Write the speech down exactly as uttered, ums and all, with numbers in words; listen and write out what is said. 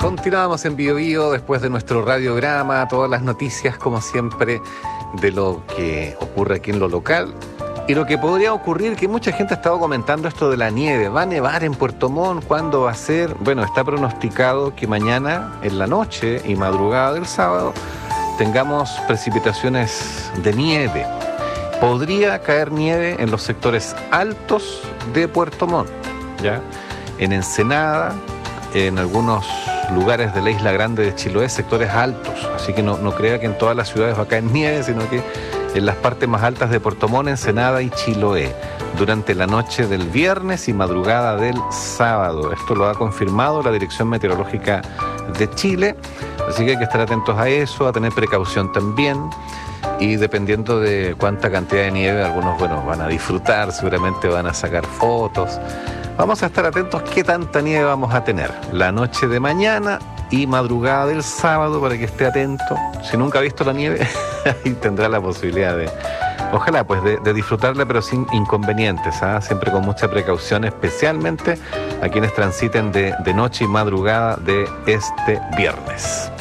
Continuamos en Bio Bio después de nuestro radiograma, todas las noticias como siempre de lo que ocurre aquí en lo local y lo que podría ocurrir, que mucha gente ha estado comentando esto de la nieve. ¿Va a nevar en Puerto Montt? ¿Cuándo va a ser? Bueno, está pronosticado que mañana en la noche y madrugada del sábado tengamos precipitaciones de nieve. Podría caer nieve en los sectores altos de Puerto Montt, ¿ya? En Ensenada, en algunos lugares de la Isla Grande de Chiloé, sectores altos, así que no, no crea que en todas las ciudades va a caer nieve, sino que en las partes más altas de Puerto Montt, Ensenada y Chiloé, durante la noche del viernes y madrugada del sábado. Esto lo ha confirmado la Dirección Meteorológica de Chile, así que hay que estar atentos a eso, a tener precaución también, y dependiendo de cuánta cantidad de nieve, algunos, bueno, van a disfrutar, seguramente van a sacar fotos. Vamos a estar atentos qué tanta nieve vamos a tener la noche de mañana y madrugada del sábado, para que esté atento. Si nunca ha visto la nieve, ahí tendrá la posibilidad de, ojalá, pues de, de disfrutarla, pero sin inconvenientes, ¿eh? Siempre con mucha precaución, especialmente a quienes transiten de, de noche y madrugada de este viernes.